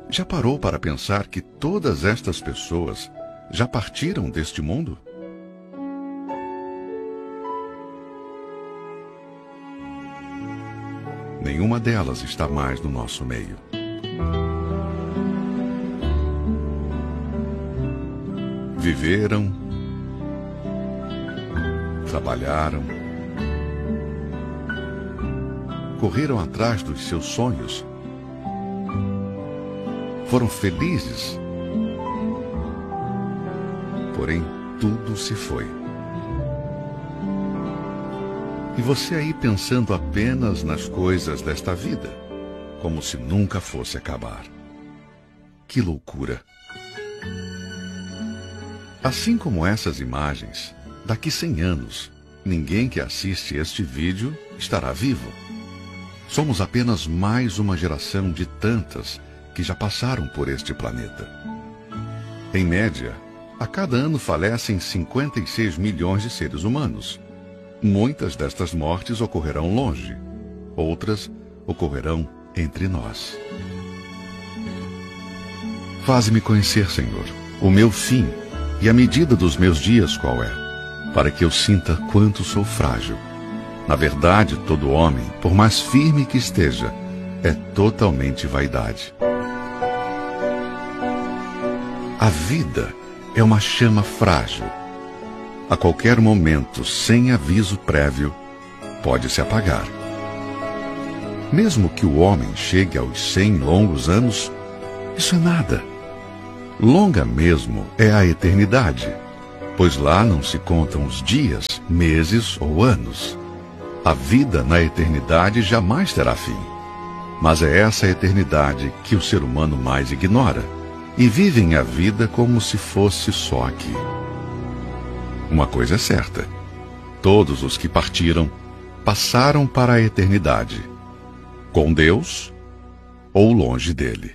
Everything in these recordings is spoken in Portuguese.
Já parou para pensar que todas estas pessoas já partiram deste mundo? Nenhuma delas está mais no nosso meio. Viveram, trabalharam, correram atrás dos seus sonhos, foram felizes, porém tudo se foi. E você aí pensando apenas nas coisas desta vida, como se nunca fosse acabar. Que loucura! Assim como essas imagens, daqui 100 anos, ninguém que assiste este vídeo estará vivo. Somos apenas mais uma geração de tantas que já passaram por este planeta. Em média, a cada ano falecem 56 milhões de seres humanos. Muitas destas mortes ocorrerão longe, outras ocorrerão entre nós. Faze-me conhecer, Senhor, o meu fim e a medida dos meus dias qual é, para que eu sinta quanto sou frágil. Na verdade, todo homem, por mais firme que esteja, é totalmente vaidade. A vida é uma chama frágil. A qualquer momento, sem aviso prévio, pode se apagar. Mesmo que o homem chegue aos 100 longos anos, isso é nada. Longa mesmo é a eternidade, pois lá não se contam os dias, meses ou anos. A vida na eternidade jamais terá fim. Mas é essa eternidade que o ser humano mais ignora, e vivem a vida como se fosse só aqui. Uma coisa é certa: todos os que partiram passaram para a eternidade, com Deus ou longe dele.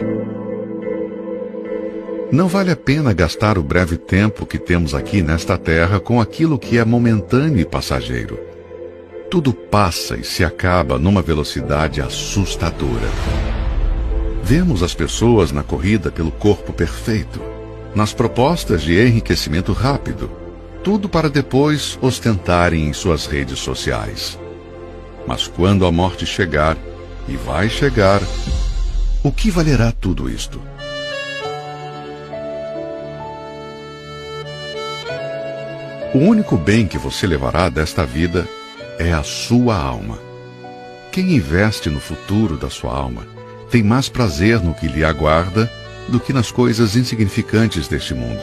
Não vale a pena gastar o breve tempo que temos aqui nesta terra com aquilo que é momentâneo e passageiro. Tudo passa e se acaba numa velocidade assustadora. Vemos as pessoas na corrida pelo corpo perfeito, nas propostas de enriquecimento rápido, tudo para depois ostentarem em suas redes sociais. Mas quando a morte chegar, e vai chegar, o que valerá tudo isto? O único bem que você levará desta vida é a sua alma. Quem investe no futuro da sua alma tem mais prazer no que lhe aguarda do que nas coisas insignificantes deste mundo.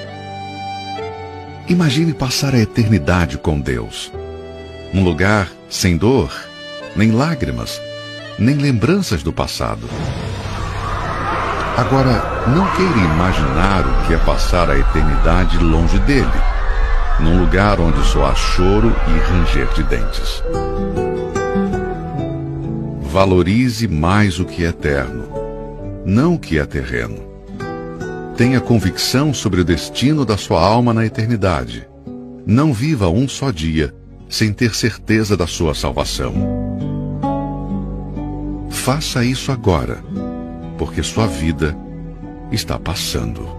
Imagine passar a eternidade com Deus, num lugar sem dor, nem lágrimas, nem lembranças do passado. Agora, não queira imaginar o que é passar a eternidade longe dele, num lugar onde só há choro e ranger de dentes. Valorize mais o que é eterno, não o que é terreno. Tenha convicção sobre o destino da sua alma na eternidade. Não viva um só dia sem ter certeza da sua salvação. Faça isso agora, porque sua vida está passando.